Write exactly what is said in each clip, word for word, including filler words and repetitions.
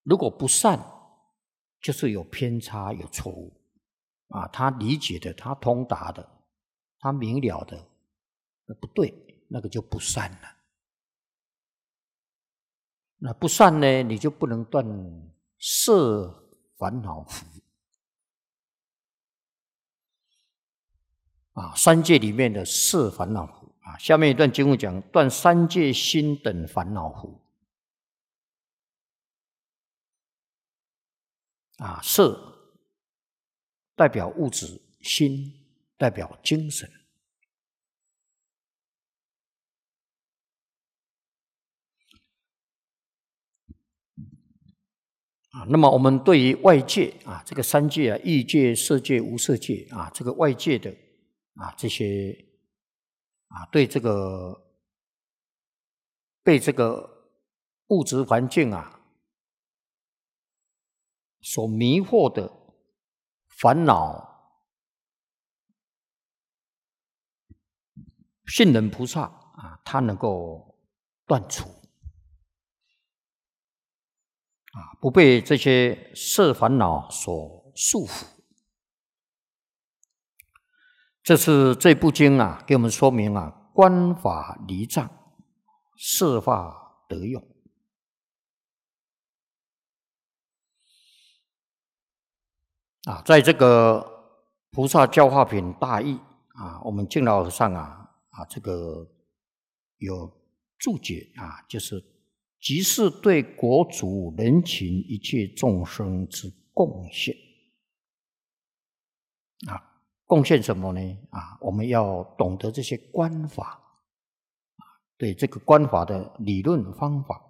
如果不善，就是有偏差、有错误啊。他理解的、他通达的、他明了的，那不对，那个就不善了。那不善呢，你就不能断色烦恼福啊。三界里面的色烦恼福啊，下面一段经文讲断三界心等烦恼福啊。色代表物质，心代表精神。啊，那么我们对于外界啊，这个三界啊，欲界、色界、无色界啊，这个外界的啊这些啊，对这个被这个物质环境啊所迷惑的烦恼，信人菩萨啊，他能够断除。啊，不被这些色烦恼所束缚。这是这部经啊，给我们说明啊，观法离障，色法得用。啊，在这个菩萨教化品大义啊，我们净老和尚啊啊，这个有注解啊，就是即是对国主人群一切众生之贡献啊，贡献什么呢？啊，我们要懂得这些观法啊，对这个观法的理论方法，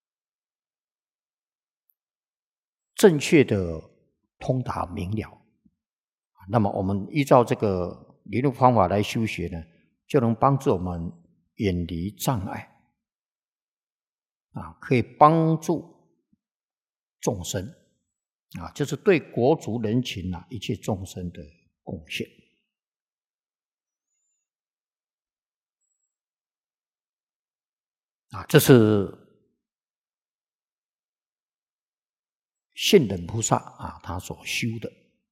正确的通达明了。那么我们依照这个理论方法来修学呢，就能帮助我们远离障碍。啊，可以帮助众生啊，就是对国族人群啊一切众生的贡献啊，这是信等菩萨啊他所修的，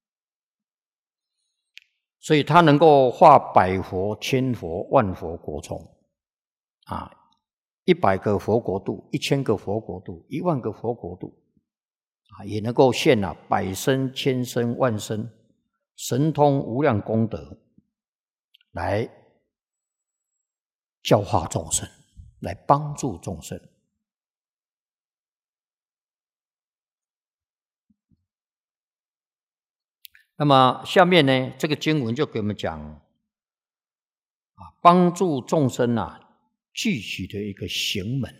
所以他能够化百佛、千佛、万佛国中啊。一百个佛国度，一千个佛国度，一万个佛国度，啊，也能够现啊百身、千身、万身，神通无量功德，来教化众生，来帮助众生。那么下面呢，这个经文就给我们讲啊，帮助众生啊。具体的一个行门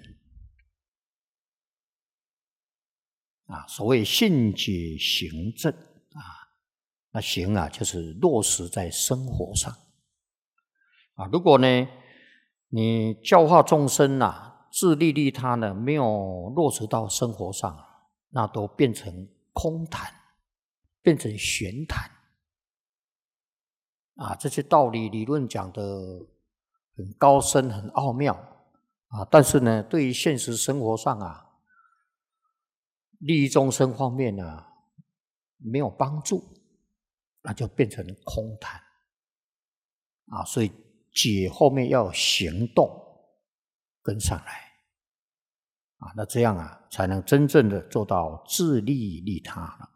啊，所谓信解行证啊，那行啊就是落实在生活上啊。如果呢你教化众生啊，自利利他呢，没有落实到生活上，那都变成空谈，变成玄谈啊。这些道理理论讲的很高深，很奥妙啊，但是呢，对于现实生活上啊，利益众生方面呢，没有帮助，那就变成空谈啊。所以解后面要行动跟上来啊，那这样啊，才能真正的做到自利利他了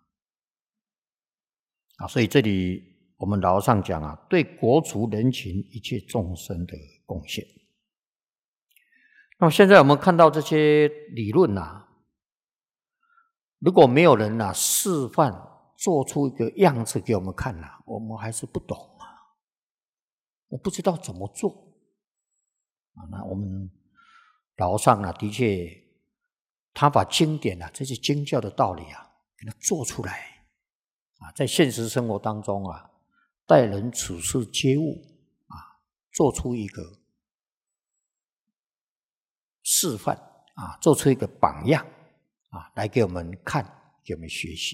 啊。所以这里我们老和尚讲啊，对国族人群一切众生的贡献。那么现在我们看到这些理论啊，如果没有人啊示范做出一个样子给我们看啊，我们还是不懂啊，我不知道怎么做啊。那我们老和尚啊，的确他把经典啊这些经教的道理啊给它做出来啊，在现实生活当中啊，待人处事接物啊，做出一个示范啊，做出一个榜样啊，来给我们看，给我们学习。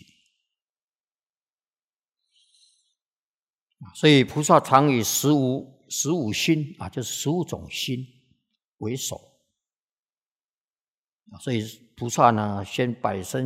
所以菩萨常以十五十五心啊，就是十五种心为首。所以菩萨呢，先摆身